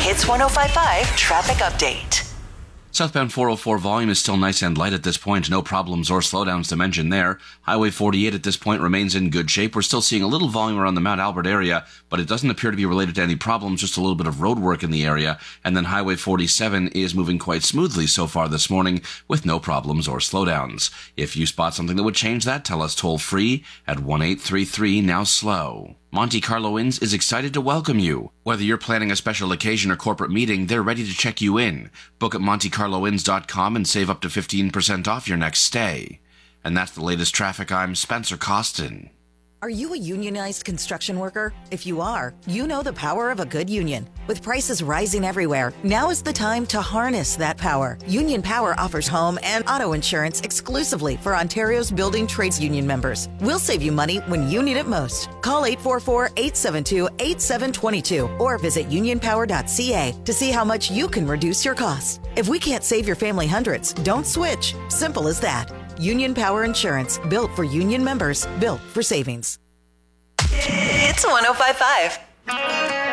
Hits 105.5 traffic update. Southbound 404 volume is still nice and light at this point. No problems or slowdowns to mention there. Highway 48 at this point remains in good shape. We're still seeing a little volume around the Mount Albert area, but it doesn't appear to be related to any problems, just a little bit of road work in the area. And then Highway 47 is moving quite smoothly so far this morning with no problems or slowdowns. If you spot something that would change that, tell us toll free at 1-833-NOW-SLOW. Monte Carlo Inns is excited to welcome you. Whether you're planning a special occasion or corporate meeting, they're ready to check you in. Book at MonteCarloInns.com and save up to 15% off your next stay. And that's the latest traffic. I'm Spencer Costin. Are you a unionized construction worker? If you are, you know the power of a good union. With prices rising everywhere, now is the time to harness that power. Union Power offers home and auto insurance exclusively for Ontario's building trades union members. We'll save you money when you need it most. Call 844-872-8722 or visit unionpower.ca to see how much you can reduce your costs. If we can't save your family hundreds, don't switch. Simple as that. Union Power Insurance, built for union members, built for savings. It's 105.5.